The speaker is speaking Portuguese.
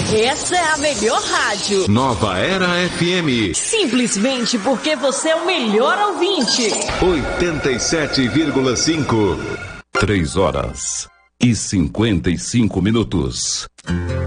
Essa é a melhor rádio. Nova Era FM. Simplesmente porque você é o melhor ouvinte. 87,5. 3 horas e 55 minutos.